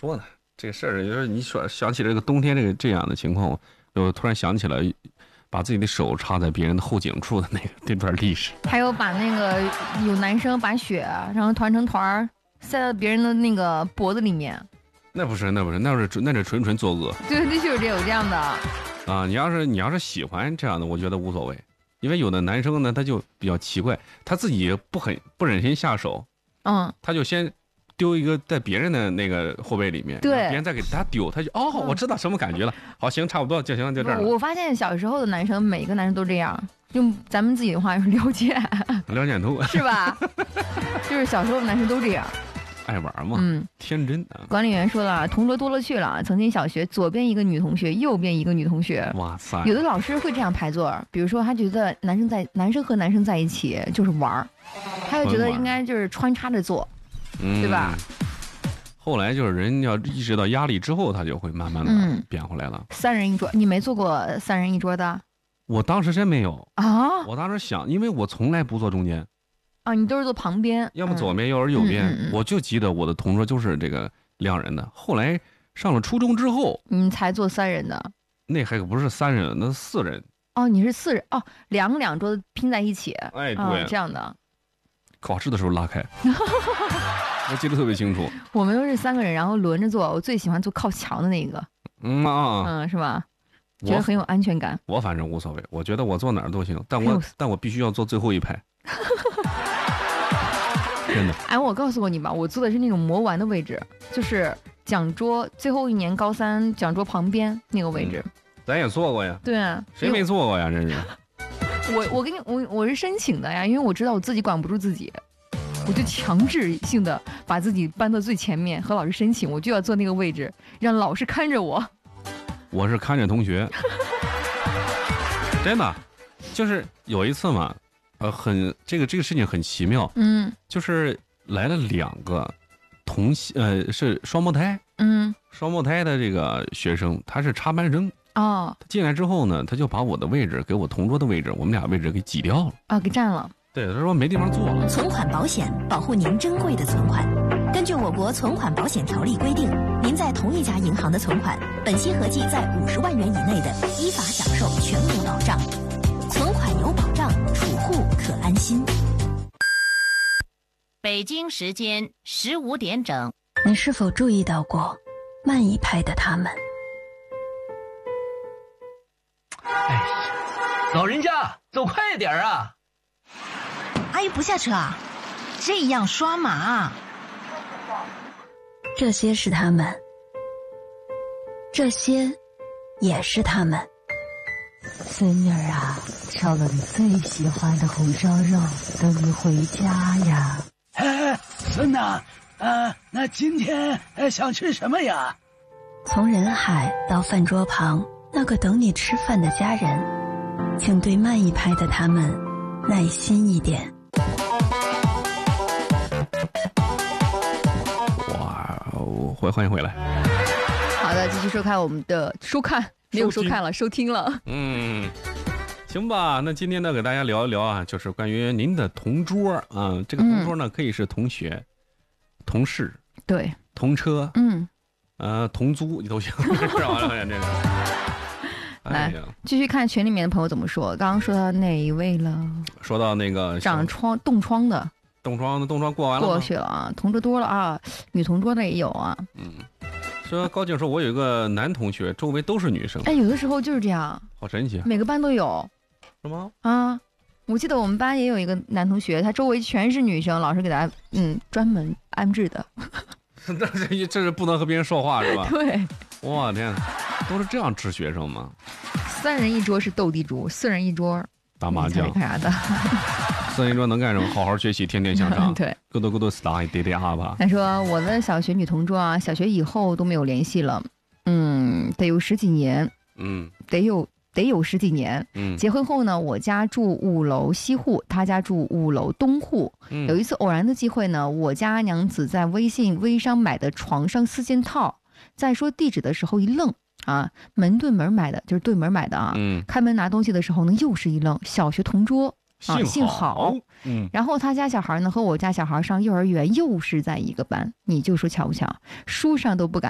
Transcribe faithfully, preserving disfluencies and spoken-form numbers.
说呢？这个事儿就是你说想起这个冬天这个这样的情况，我突然想起了把自己的手插在别人的后颈处的那个那段历史。 还有把那个有男生把血然后团成团儿塞到别人的那个脖子里面。 那不是，那不是，那是那是纯纯作恶。 对，的确有这有这样的。 啊，你要是你要是喜欢这样的，我觉得无所谓，因为有的男生呢，他就比较奇怪，他自己不很不忍心下手， 嗯， 他就先丢一个在别人的那个后背里面， 对， 别人再给他丢，他就哦，我知道什么感觉了，好，行，差不多就行，就这样了。 我发现小时候的男生，每个男生都这样，用咱们自己的话是了解， 了解透， 是吧？就是小时候的男生都这样。 爱玩嘛， 嗯， 天真啊。 管理员说了，同桌多了去了。曾经小学左边一个女同学，右边一个女同学。 哇塞！ 有的老师会这样排座，比如说他觉得男生在男生和男生在一起就是玩儿，他就觉得应该就是穿插着做， 嗯、 对吧？ 后来就是人要意识到压力之后，他就会慢慢的变回来了。 嗯、三人一桌，你没做过三人一桌的？ 我当时真没有啊！ 我当时想，因为我从来不坐中间。 啊，你都是坐旁边， 要么左边，要是右边、嗯嗯嗯。我就记得我的同桌就是这个两人的。后来上了初中之后， 你才坐三人的。 那还不是三人，那是四人。 哦，你是四人哦，两个两桌子拼在一起。 哎，对、 哦，这样的。 考试的时候拉开，我记得特别清楚。 我们都是三个人，然后轮着坐。我最喜欢坐靠墙的那个。 嗯啊， 嗯，是吧？觉得很有安全感。 我反正无所谓，我觉得我坐哪儿都行，但我但我必须要坐最后一排。真的， 哎，我告诉过你吧，我坐的是那种魔丸的位置，就是讲桌最后一年高三讲桌旁边那个位置。 嗯、咱也坐过呀。 对啊， 谁没坐过呀？真是。 我我跟你我我是申请的呀，因为我知道我自己管不住自己，我就强制性的把自己搬到最前面，和老师申请，我就要坐那个位置，让老师看着我。 我是看着同学，真的，就是有一次嘛。呃，很这个这个事情很奇妙， 嗯， 就是来了两个同呃是双胞胎， 嗯， 双胞胎的这个学生，他是插班生哦， 他进来之后呢，他就把我的位置给我同桌的位置，我们俩位置给挤掉了， 啊，给占了。 对，他说没地方坐。 存款保险保护您珍贵的存款。根据我国存款保险条例规定，您在同一家银行的存款，本息合计在五十万元以内的，依法享受全额保障。存款有保障，储户可安心。 北京时间十五点整， 你是否注意到过慢一拍的他们？ 哎呀，老人家走快点啊！ 阿姨不下车啊？这样刷马。 这些是他们，这些也是他们。 孙女儿啊，烧了你最喜欢的红烧肉，等你回家呀。 哎，孙呐，啊，那今天想吃什么呀？ 从人海到饭桌旁，那个等你吃饭的家人，请对慢一拍的他们耐心一点。 哇，欢欢迎回来。 好的，继续收看我们的收看。没有收看了，收听了。 嗯，行吧。那今天呢，给大家聊一聊啊，就是关于您的同桌啊。这个同桌呢，可以是同学、嗯、同事、 对、 同车， 嗯， 呃，同租都行。是吧？这个。 来，继续看群里面的朋友怎么说。刚刚说到哪一位了？ 说到那个长疮、冻疮的， 冻疮的冻疮过完了吗？ 过去了啊，同桌多了啊，女同桌的也有啊。 嗯。说高静说，我有一个男同学，周围都是女生。 哎，有的时候就是这样， 好神奇， 每个班都有， 是吗？ 啊，我记得我们班也有一个男同学，他周围全是女生，老师给他嗯专门安置的。 这这这是不能和别人说话是吧？ 对， 我天，都是这样治学生吗？ 三人一桌是斗地主，四人一桌打麻将干啥的？ 四人一桌能干什么？好好学习，天天向上。 对， 咕嘟咕嘟打一点点哈吧。 他说我的小学女同桌啊，小学以后都没有联系了，嗯，得有十几年， 嗯， 得有得有十几年。 嗯， 结婚后呢，我家住五楼西户，他家住五楼东户。 嗯， 有一次偶然的机会呢，我家娘子在微信微商买的床上四件套，在说地址的时候一愣。啊，门对门买的，就是对门买的啊。 嗯， 开门拿东西的时候呢，又是一愣。小学同桌啊，幸好。 嗯， 然后他家小孩呢和我家小孩上幼儿园又是在一个班，你就说巧不巧？书上都不敢